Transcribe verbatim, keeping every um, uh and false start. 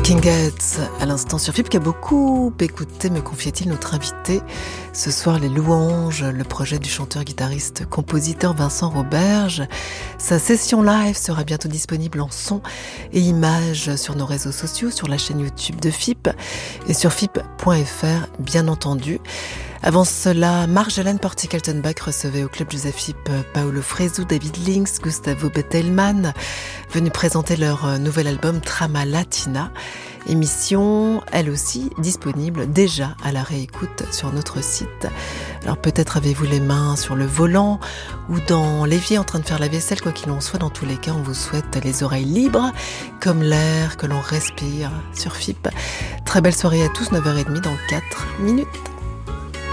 Talking Heads, à l'instant sur F I P, qui a beaucoup écouté, me confiait-il notre invité. Ce soir, les louanges, le projet du chanteur, guitariste, compositeur Vincent Roberge. Sa session live sera bientôt disponible en son et images sur nos réseaux sociaux, sur la chaîne YouTube de F I P et sur F I P point F R, bien entendu. Avant cela, Marjolaine Porty-Kaltenbach recevait au Club Joseph F I P Paolo Fresu, David Links, Gustavo Bettelmann, venus présenter leur nouvel album Trama Latina. Émission, elle aussi, disponible déjà à la réécoute sur notre site. Alors peut-être avez-vous les mains sur le volant ou dans l'évier en train de faire la vaisselle, quoi qu'il en soit, dans tous les cas, on vous souhaite les oreilles libres, comme l'air que l'on respire sur F I P. Très belle soirée à tous, neuf heures trente dans quatre minutes.